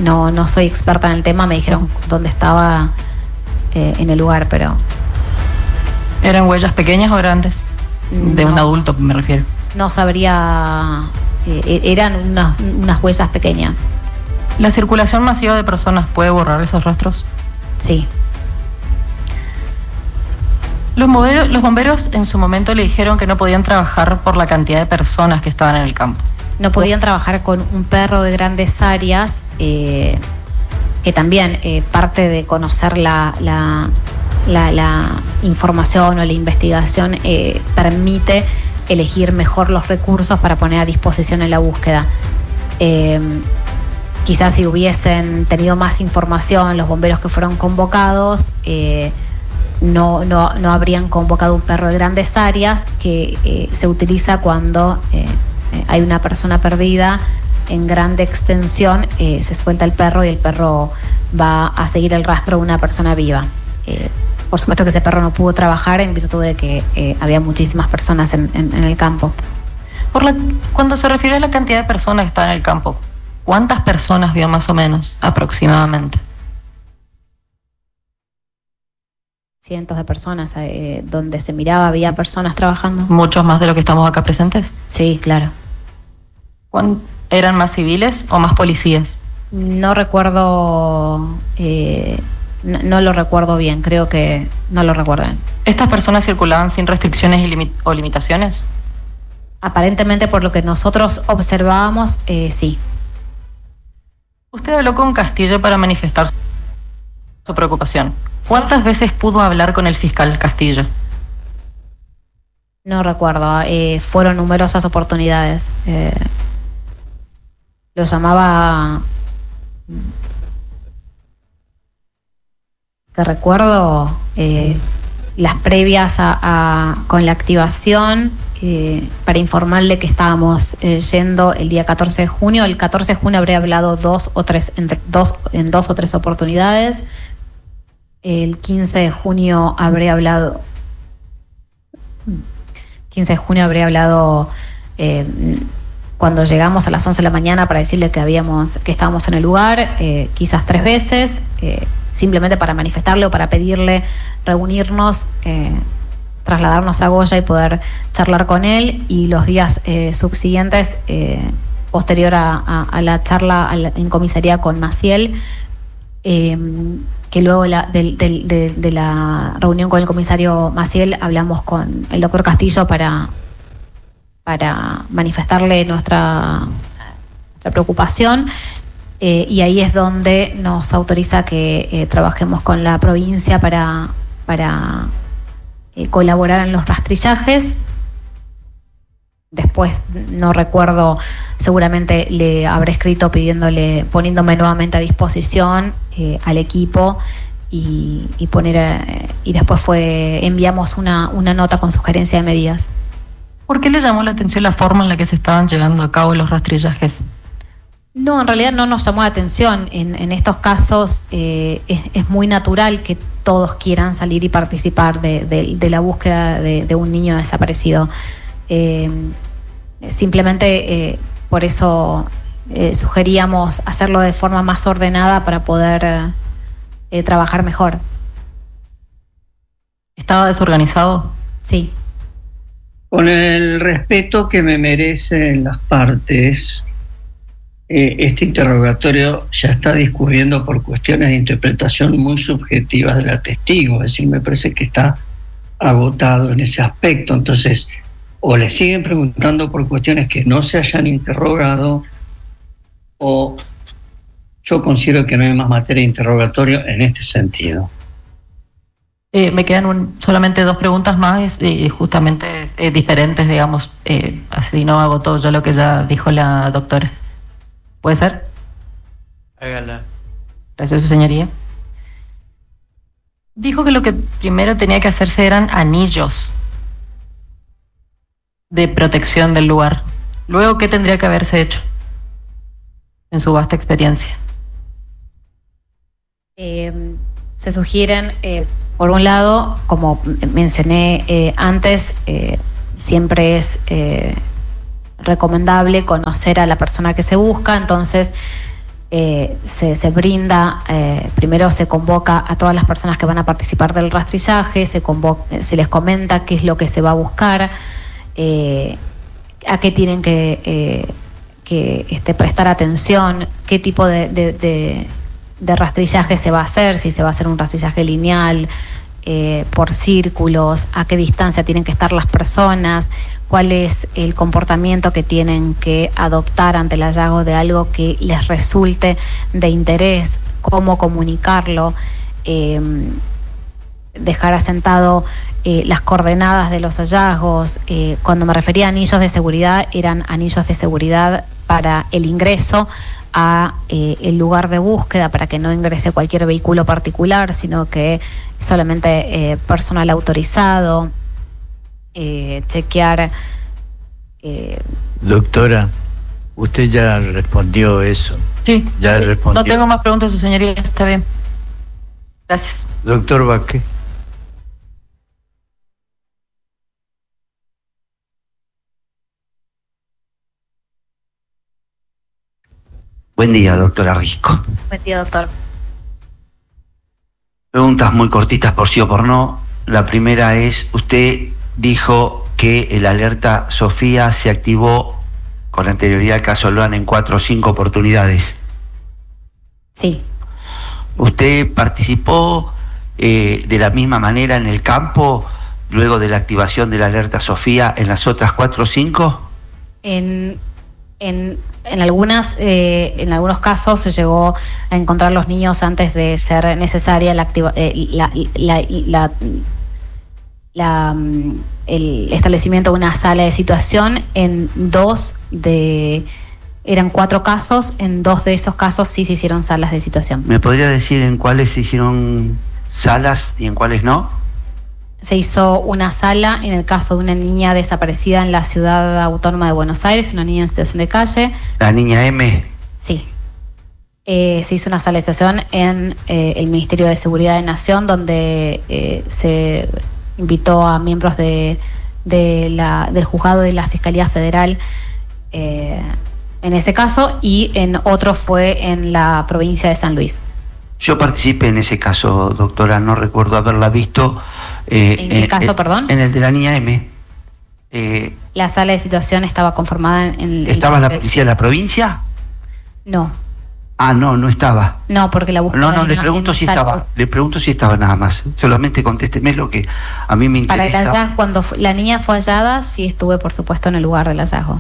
no soy experta en el tema, me dijeron dónde estaba en el lugar, pero... ¿Eran huellas pequeñas o grandes? De un adulto, me refiero. No sabría, eran unas huellas pequeñas. ¿La circulación masiva de personas puede borrar esos rastros? Sí. Los bomberos en su momento le dijeron que no podían trabajar por la cantidad de personas que estaban en el campo. No podían trabajar con un perro de grandes áreas, que también parte de conocer la información o la investigación permite elegir mejor los recursos para poner a disposición en la búsqueda. Quizás si hubiesen tenido más información los bomberos que fueron convocados, no habrían convocado un perro de grandes áreas que se utiliza cuando hay una persona perdida en grande extensión, se suelta el perro y el perro va a seguir el rastro de una persona viva. Por supuesto que ese perro no pudo trabajar en virtud de que había muchísimas personas en el campo. Cuando se refiere a la cantidad de personas que estaban en el campo, ¿cuántas personas vio más o menos, aproximadamente? Cientos de personas, donde se miraba había personas trabajando. ¿Muchos más de los que estamos acá presentes? Sí, claro. ¿Eran más civiles o más policías? No recuerdo, no lo recuerdo bien, creo que no lo recuerdo bien. ¿Estas personas circulaban sin restricciones o limitaciones? Aparentemente, por lo que nosotros observábamos, sí. Usted habló con Castillo para manifestar su preocupación. ¿Cuántas veces pudo hablar con el fiscal Castillo? No recuerdo, fueron numerosas oportunidades. Lo llamaba, que recuerdo, las previas con la activación, para informarle que estábamos yendo el día 14 de junio. El 14 de junio habría hablado en dos o tres oportunidades. El 15 de junio habría hablado. Cuando llegamos a las 11 de la mañana para decirle que estábamos en el lugar, quizás 3 veces, simplemente para manifestarle o para pedirle reunirnos, trasladarnos a Goya y poder charlar con él. Y los días subsiguientes, posterior a la charla en comisaría con Maciel, que luego de la reunión con el comisario Maciel hablamos con el doctor Castillo para manifestarle nuestra preocupación, y ahí es donde nos autoriza que trabajemos con la provincia para colaborar en los rastrillajes. Después, no recuerdo, seguramente le habré escrito poniéndome nuevamente a disposición al equipo y después enviamos una nota con sugerencia de medidas. ¿Por qué le llamó la atención la forma en la que se estaban llevando a cabo los rastrillajes? No, en realidad no nos llamó la atención. En estos casos es muy natural que todos quieran salir y participar de la búsqueda de un niño desaparecido. Simplemente por eso sugeríamos hacerlo de forma más ordenada para poder trabajar mejor. ¿Estaba desorganizado? Sí. Con el respeto que me merecen las partes, este interrogatorio ya está discurriendo por cuestiones de interpretación muy subjetivas de la testigo, es decir, me parece que está agotado en ese aspecto. Entonces, o le siguen preguntando por cuestiones que no se hayan interrogado, o yo considero que no hay más materia de interrogatorio en este sentido. Me quedan solamente 2 preguntas más, justamente diferentes, digamos, así no hago todo yo lo que ya dijo la doctora. ¿Puede ser? Hágala. Gracias, su señoría. Dijo que lo que primero tenía que hacerse eran anillos de protección del lugar. Luego, ¿qué tendría que haberse hecho en su vasta experiencia? Se sugieren, por un lado, como mencioné antes, siempre es recomendable conocer a la persona que se busca. Entonces, se brinda, primero se convoca a todas las personas que van a participar del rastrillaje, se les comenta qué es lo que se va a buscar, a qué tienen que prestar atención, qué tipo de rastrillaje se va a hacer, si se va a hacer un rastrillaje lineal, por círculos, a qué distancia tienen que estar las personas, cuál es el comportamiento que tienen que adoptar ante el hallazgo de algo que les resulte de interés, cómo comunicarlo, dejar asentado las coordenadas de los hallazgos. Cuando me refería a anillos de seguridad, eran anillos de seguridad para el ingreso a el lugar de búsqueda, para que no ingrese cualquier vehículo particular, sino que solamente personal autorizado, chequear. Doctora, usted ya respondió eso. Sí, ya respondió. No tengo más preguntas, su señoría, está bien. Gracias. Doctor Vázquez. Buen día, doctora Risco. Buen día, doctor. Preguntas muy cortitas por sí o por no. La primera es, usted dijo que el alerta Sofía se activó con anterioridad al caso Loan en 4 o 5 oportunidades. Sí. ¿Usted participó de la misma manera en el campo luego de la activación de la alerta Sofía en las otras 4 o 5? En algunos casos se llegó a encontrar los niños antes de ser necesaria el establecimiento de una sala de situación. Eran 4 casos, en 2 de esos casos sí se hicieron salas de situación. ¿Me podría decir en cuáles se hicieron salas y en cuáles no? Se hizo una sala en el caso de una niña desaparecida en la ciudad autónoma de Buenos Aires, una niña en situación de calle. ¿La niña M? Sí. Se hizo una sala de situación en el Ministerio de Seguridad de Nación, donde se invitó a miembros del juzgado de la Fiscalía Federal en ese caso, y en otro fue en la provincia de San Luis. Yo participé en ese caso, doctora, no recuerdo haberla visto. ¿En qué caso, perdón? En el de la niña M. La sala de situación estaba conformada en... ¿Estaba la policía de la provincia? No. Ah, no estaba. No, porque la búsqueda... No, le pregunto si estaba. Le pregunto si estaba nada más. Solamente contésteme lo que a mí me interesa. Para el hallazgo, cuando la niña fue hallada, sí estuve, por supuesto, en el lugar del hallazgo.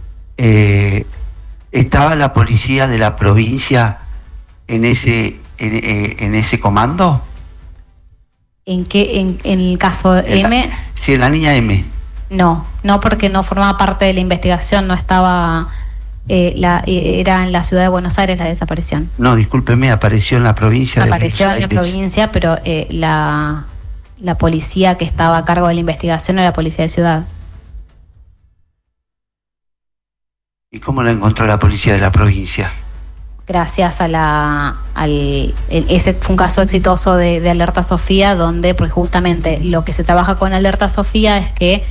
¿Estaba la policía de la provincia en ese comando? ¿En qué? ¿En el caso M? Sí, en la niña M. No, porque no formaba parte de la investigación, no estaba... era en la ciudad de Buenos Aires la desaparición. No, discúlpeme, apareció en la provincia de Buenos Aires. Apareció en la provincia, pero la policía que estaba a cargo de la investigación era la policía de ciudad. ¿Y cómo la encontró la policía de la provincia? Gracias a ese fue un caso exitoso de Alerta Sofía, donde pues justamente lo que se trabaja con Alerta Sofía es que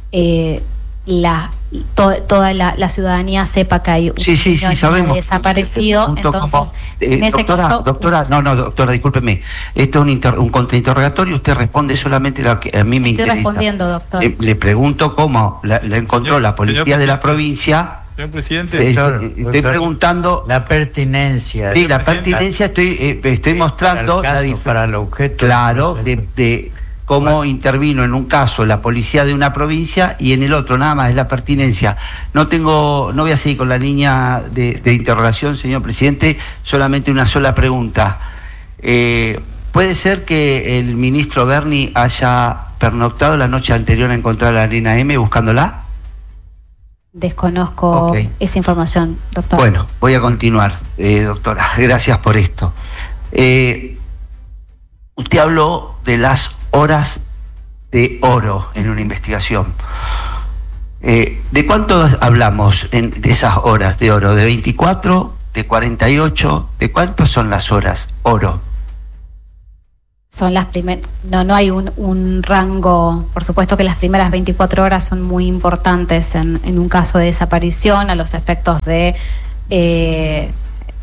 toda la ciudadanía sepa que hay un niño desaparecido. Entonces, en ese caso... Doctora, discúlpeme. Esto es un contrainterrogatorio, usted responde solamente lo que a mí me interesa. Estoy respondiendo, doctor. Le pregunto cómo la encontró la policía de la provincia. Señor presidente, estoy preguntando la pertinencia. Sí, la pertinencia estoy mostrando para el objeto. Claro, de cómo intervino en un caso la policía de una provincia y en el otro nada más, es la pertinencia. No voy a seguir con la línea de interrogación, señor presidente, solamente una sola pregunta. ¿Puede ser que el ministro Berni haya pernoctado la noche anterior a encontrar a la niña M buscándola? Desconozco esa información, doctor. Bueno, voy a continuar, doctora. Gracias por esto. Usted habló de las horas de oro en una investigación. ¿De cuánto hablamos de esas horas de oro? ¿De 24? ¿De 48? ¿De cuántas son las horas oro? Son las primeras, no hay un rango. Por supuesto que las primeras 24 horas son muy importantes en un caso de desaparición, a los efectos de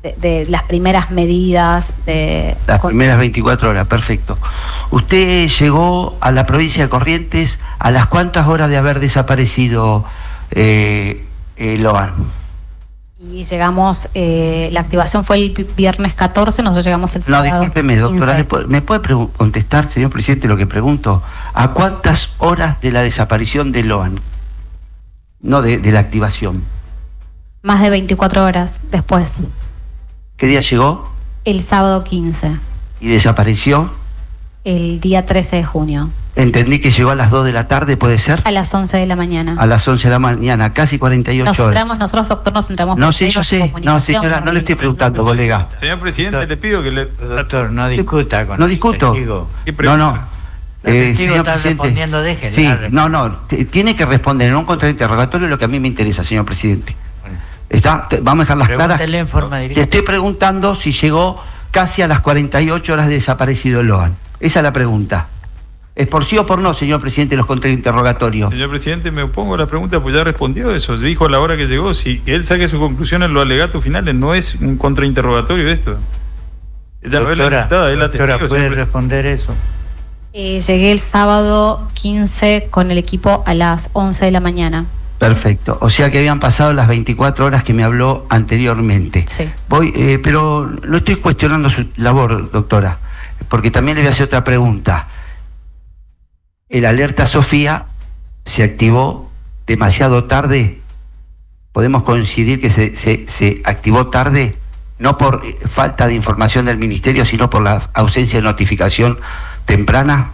de las primeras medidas. Las primeras 24 horas, perfecto. Usted llegó a la provincia de Corrientes a las cuántas horas de haber desaparecido Loan. Y llegamos, la activación fue el viernes 14, nosotros llegamos el sábado. No, discúlpeme, doctora, ¿me puede contestar, señor presidente, lo que pregunto? ¿A cuántas horas de la desaparición de Loan? No, de la activación. Más de 24 horas después. ¿Qué día llegó? El sábado 15. ¿Y desapareció? El día 13 de junio. Entendí que llegó a las 2 de la tarde, ¿puede ser? A las 11 de la mañana. A las 11 de la mañana, casi 48 horas. Nosotros, doctor, nos centramos... No, sí, yo sé. No, señora, no le estoy preguntando, colega. Señor presidente, Doctor, le pido que le... Doctor, no discuta con No el discuto. testigo. No. El testigo señor está presidente. respondiendo, déjele. Sí, no, tiene que responder en un contrainterrogatorio lo que a mí me interesa, señor presidente. Vamos a dejar las claras. Pregúntele en forma Te directa. estoy preguntando si llegó casi a las 48 horas de desaparecido Loan. Esa es la pregunta. ¿Es por sí o por no, señor presidente, los contrainterrogatorios? Señor presidente, me opongo a la pregunta, pues ya respondió eso. Se dijo a la hora que llegó. Si él saque sus conclusiones en los alegatos finales, no es un contrainterrogatorio esto. Ella no es la invitada, es la Doctora, testigo. ¿puede Siempre. responder eso? Llegué el sábado 15 con el equipo a las 11 de la mañana. Perfecto. O sea que habían pasado las 24 horas que me habló anteriormente. Sí. Pero no estoy cuestionando su labor, doctora, porque también le voy a hacer otra pregunta. ¿El alerta Sofía se activó demasiado tarde? ¿Podemos coincidir que se activó tarde? No por falta de información del ministerio, sino por la ausencia de notificación temprana.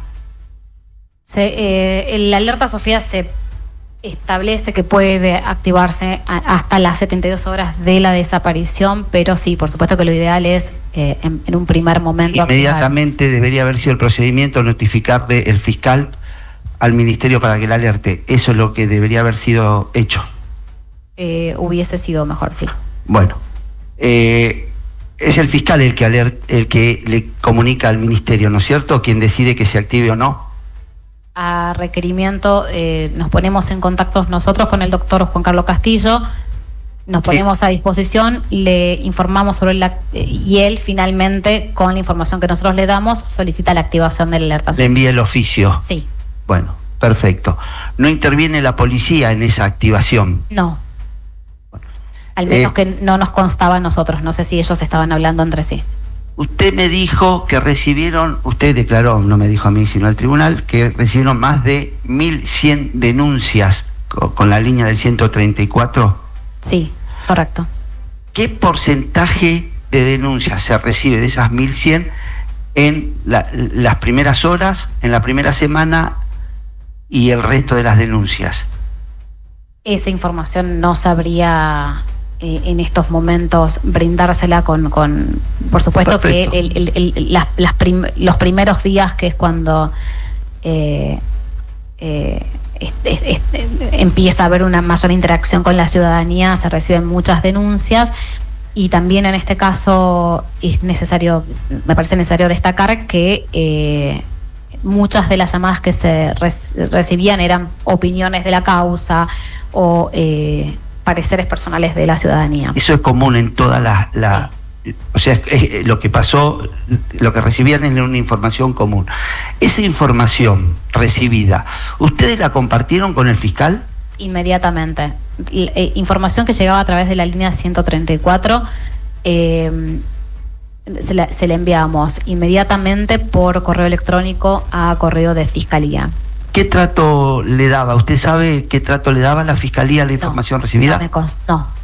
El alerta Sofía se establece que puede activarse hasta las 72 horas de la desaparición, pero sí, por supuesto que lo ideal es en un primer momento Inmediatamente debería haber sido el procedimiento notificarle el fiscal al ministerio para que la alerte. Eso es lo que debería haber sido hecho. hubiese sido mejor, sí. Bueno, es el fiscal el que le comunica al ministerio, ¿no es cierto? Quien decide que se active o no. A requerimiento nos ponemos en contacto nosotros con el doctor Juan Carlos Castillo, nos ponemos a disposición, le informamos sobre y él finalmente, con la información que nosotros le damos, solicita la activación del alerta. Le envía el oficio. Sí. Bueno, perfecto. ¿No interviene la policía en esa activación? No. Al menos que no nos constaba a nosotros, no sé si ellos estaban hablando entre sí. Usted me dijo que recibieron, usted declaró, no me dijo a mí sino al tribunal, que recibieron más de 1.100 denuncias con la línea del 134. Sí, correcto. ¿Qué porcentaje de denuncias se recibe de esas 1.100 en las primeras horas, en la primera semana y el resto de las denuncias? Esa información no sabría en estos momentos brindársela con por supuesto. Perfecto. Que los primeros días, que es cuando empieza a haber una mayor interacción con la ciudadanía, se reciben muchas denuncias, y también en este caso me parece necesario destacar que muchas de las llamadas que se recibían eran opiniones de la causa o pareceres personales de la ciudadanía. Eso es común en todas las... Sí. O sea, lo que pasó, lo que recibían es una información común. Esa información recibida, ¿ustedes la compartieron con el fiscal? Inmediatamente. Información que llegaba a través de la línea 134, se la enviamos inmediatamente por correo electrónico a correo de Fiscalía. ¿Qué trato le daba? ¿Usted sabe qué trato le daba la Fiscalía a la información recibida? No.